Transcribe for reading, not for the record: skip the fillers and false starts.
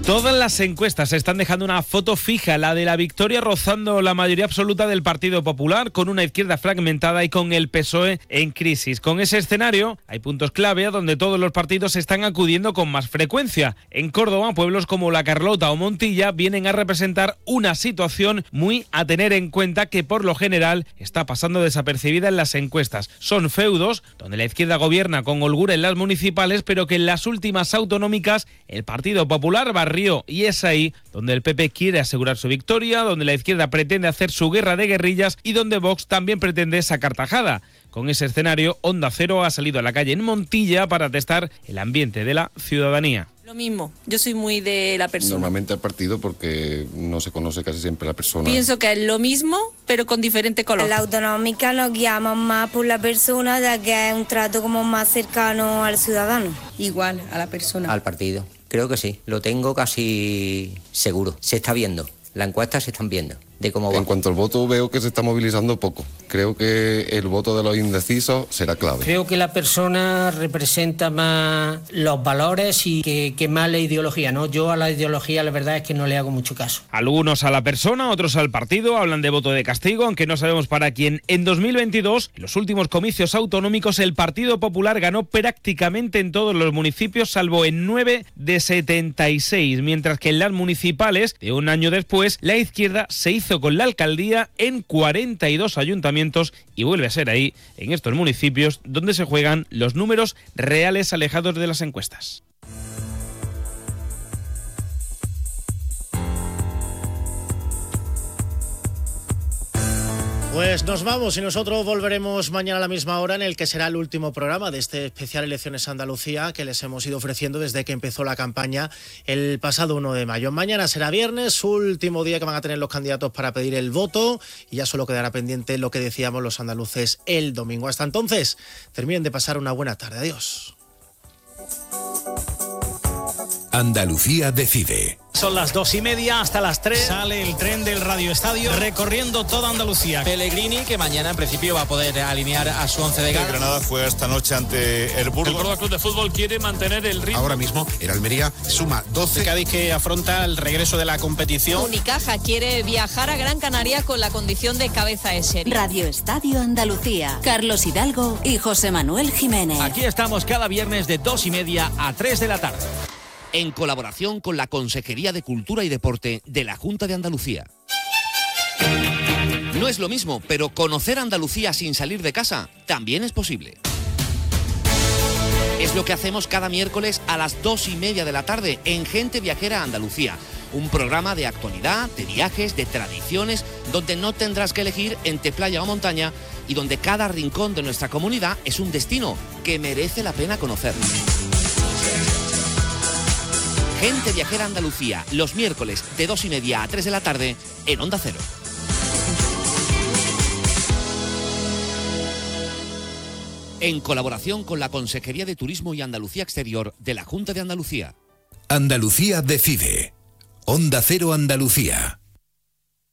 Todas las encuestas están dejando una foto fija, la de la victoria rozando la mayoría absoluta del Partido Popular, con una izquierda fragmentada y con el PSOE en crisis. Con ese escenario hay puntos clave a donde todos los partidos están acudiendo con más frecuencia. En Córdoba, pueblos como La Carlota o Montilla vienen a representar una situación muy a tener en cuenta que por lo general está pasando desapercibida en las encuestas. Son feudos donde la izquierda gobierna con holgura en las municipales, pero que en las últimas autonómicas el Partido Popular barrió, y es ahí donde el PP quiere asegurar su victoria, donde la izquierda pretende hacer su guerra de guerrillas y donde Vox también pretende sacar tajada. Con ese escenario, Onda Cero ha salido a la calle en Montilla para testar el ambiente de la ciudadanía. Lo mismo, yo soy muy de la persona. Normalmente al partido, porque no se conoce casi siempre la persona. Pienso que es lo mismo, pero con diferente color. En la autonómica nos guiamos más por la persona, ya que es un trato como más cercano al ciudadano. Igual, a la persona. Al partido, creo que sí, lo tengo casi seguro. Se está viendo, las encuestas se están viendo de cómo va. En cuanto al voto, veo que se está movilizando poco. Creo que el voto de los indecisos será clave. Creo que la persona representa más los valores y que más la ideología, ¿no? Yo a la ideología la verdad es que no le hago mucho caso. Algunos a la persona, otros al partido, hablan de voto de castigo, aunque no sabemos para quién. En 2022, en los últimos comicios autonómicos, el Partido Popular ganó prácticamente en todos los municipios, salvo en 9 de 76, mientras que en las municipales, de un año después, la izquierda se hizo con la alcaldía en 42 ayuntamientos y vuelve a ser ahí, en estos municipios, donde se juegan los números reales alejados de las encuestas. Pues nos vamos y nosotros volveremos mañana a la misma hora, en el que será el último programa de este especial Elecciones Andalucía que les hemos ido ofreciendo desde que empezó la campaña el pasado 1 de mayo. Mañana será viernes, último día que van a tener los candidatos para pedir el voto, y ya solo quedará pendiente lo que decíamos los andaluces el domingo. Hasta entonces, terminen de pasar una buena tarde. Adiós. Andalucía decide. Son las 2:30, hasta las 3 sale el tren del Radio Estadio recorriendo toda Andalucía. Pellegrini, que mañana en principio va a poder alinear a su 11 de gala. El Granada fue esta noche ante el Burgos. El Córdoba Club de Fútbol quiere mantener el ritmo. Ahora mismo el Almería suma 12. El Cádiz, que afronta el regreso de la competición. Unicaja quiere viajar a Gran Canaria con la condición de cabeza de serie. Radio Estadio Andalucía. Carlos Hidalgo y José Manuel Jiménez. Aquí estamos cada viernes de 2:30 a 3 de la tarde. En colaboración con la Consejería de Cultura y Deporte de la Junta de Andalucía. No es lo mismo, pero conocer Andalucía sin salir de casa también es posible. Es lo que hacemos cada miércoles a las 2:30 de la tarde en Gente Viajera Andalucía. Un programa de actualidad, de viajes, de tradiciones, donde no tendrás que elegir entre playa o montaña y donde cada rincón de nuestra comunidad es un destino que merece la pena conocer. Gente Viajera Andalucía, los miércoles de 2:30 a 3 de la tarde en Onda Cero. En colaboración con la Consejería de Turismo y Andalucía Exterior de la Junta de Andalucía. Andalucía decide. Onda Cero Andalucía.